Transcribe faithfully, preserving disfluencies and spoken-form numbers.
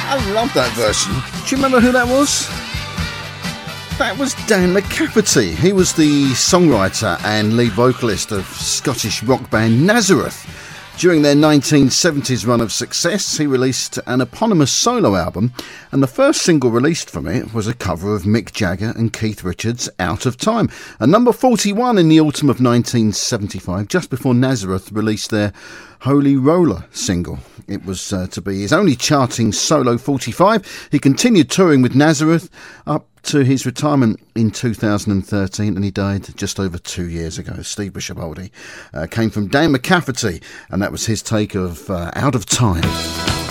I love that version. Do you remember who that was? That was Dan McCafferty. He was the songwriter and lead vocalist of Scottish rock band Nazareth. During their nineteen seventies run of success, he released an eponymous solo album, and the first single released from it was a cover of Mick Jagger and Keith Richards' Out of Time, a number forty-one in the autumn of nineteen seventy-five, just before Nazareth released their Holy Roller single. It was uh, to be his only charting solo forty-five. He continued touring with Nazareth up to his retirement in two thousand thirteen, and he died just over two years ago. Steve Bishop-Oldie uh, came from Dan McCafferty, and that was his take of uh, Out of Time.